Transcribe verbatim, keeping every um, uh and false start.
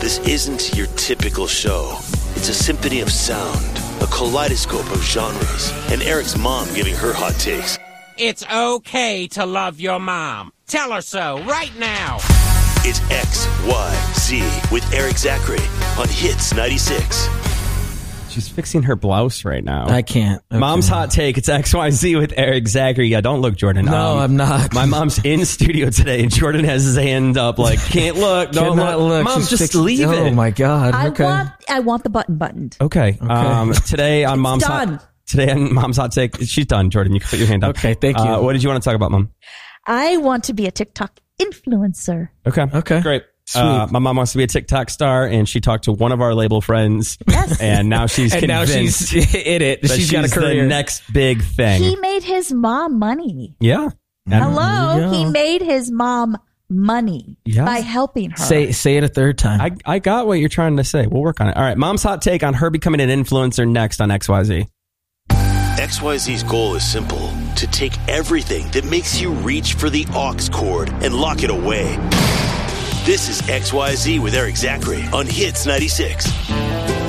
This isn't your typical show. It's a symphony of sound, a kaleidoscope of genres, and Eric's mom giving her hot takes. It's okay to love your mom. Tell her so right now. It's X Y Z with Eric Zachary on Hits ninety-six. She's fixing her blouse right now. I can't. Okay. Mom's hot take. It's X Y Z with Eric Zachary. Yeah, don't look, Jordan. No, um, I'm not. My mom's in studio today, and Jordan has his hand up like, can't look, don't Cannot look. look. Mom, She's just fixed- leave oh, it. Oh, my God. I Okay. want I want the button buttoned. Okay. Okay. Um, today on It's Mom's done. hot Today on Mom's hot take. She's done, Jordan. You can put your hand up. Okay, thank you. Uh, what did you want to talk about, Mom? I want to be a TikTok influencer. Okay. Okay. Great. Sweet. Uh, my mom wants to be a TikTok star, and she talked to one of our label friends. Yes. And now she's And now convinced she's in it. that She's got a the career. next big thing. He made his mom money. yeah. And- Hello, There you he go. made his mom money Yeah. by helping her. Say say it a third time. I, I got what you're trying to say. We'll work on it. All right. Mom's hot take on her becoming an influencer next on X Y Z. X Y Z's goal is simple: to take everything that makes you reach for the aux cord and lock it away. This is X Y Z with Eric Zachary on Hits ninety-six.